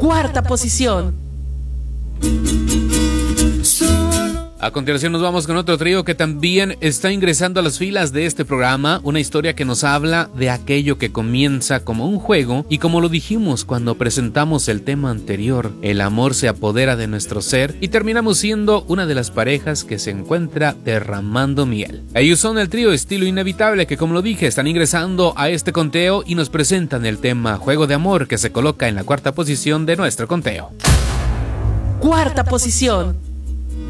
Cuarta posición. A continuación nos vamos con otro trío que también está ingresando a las filas de este programa, una historia que nos habla de aquello que comienza como un juego y, como lo dijimos cuando presentamos el tema anterior, el amor se apodera de nuestro ser y terminamos siendo una de las parejas que se encuentra derramando miel. Ellos son el trío Estilo Inevitable que, como lo dije, están ingresando a este conteo y nos presentan el tema Juego de Amor, que se coloca en la cuarta posición de nuestro conteo. Cuarta posición.